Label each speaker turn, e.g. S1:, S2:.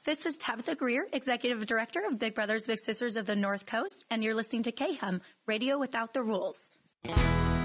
S1: This is Tabitha Greer, Executive Director of Big Brothers Big Sisters of the North Coast, and you're listening to KHUM, Radio Without the Rules.